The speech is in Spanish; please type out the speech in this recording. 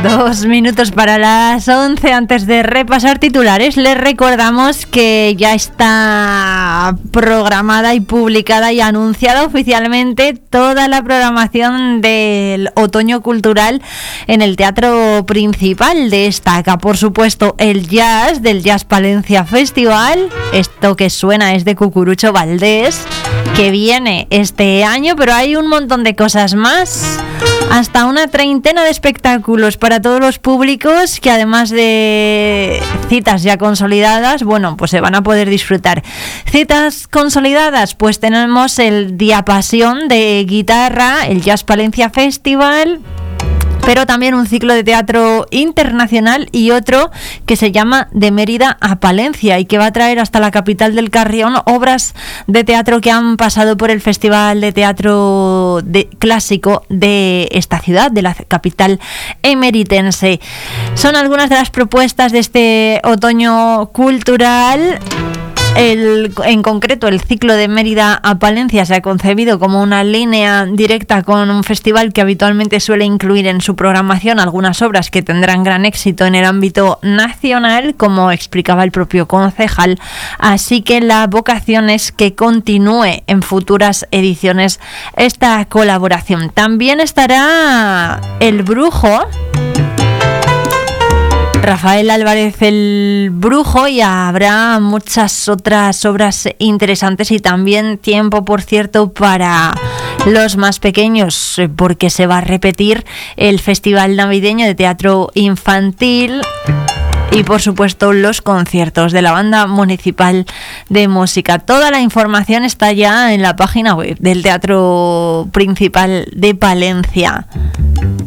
2 minutos para las 11. Antes de repasar titulares, les recordamos que ya está programada y publicada y anunciada oficialmente toda la programación del Otoño Cultural en el Teatro Principal. Destaca, por supuesto, el jazz del Jazz Palencia Festival. Esto que suena es de Cucurucho Valdés, que viene este año, pero hay un montón de cosas más. Hasta una treintena de espectáculos para todos los públicos que, además de citas ya consolidadas, bueno, pues se van a poder disfrutar. Citas consolidadas, pues tenemos el Diapasión de guitarra, el Jazz Palencia Festival, pero también un ciclo de teatro internacional y otro que se llama De Mérida a Palencia y que va a traer hasta la capital del Carrión obras de teatro que han pasado por el Festival de Teatro Clásico de esta ciudad, de la capital emeritense. Son algunas de las propuestas de este otoño cultural. En concreto, el ciclo de Mérida a Palencia se ha concebido como una línea directa con un festival que habitualmente suele incluir en su programación algunas obras que tendrán gran éxito en el ámbito nacional, como explicaba el propio concejal. Así que la vocación es que continúe en futuras ediciones esta colaboración. También estará El Brujo, Rafael Álvarez el Brujo, y habrá muchas otras obras interesantes y también tiempo, por cierto, para los más pequeños, porque se va a repetir el Festival Navideño de Teatro Infantil y, por supuesto, los conciertos de la Banda Municipal de Música. Toda la información está ya en la página web del Teatro Principal de Palencia.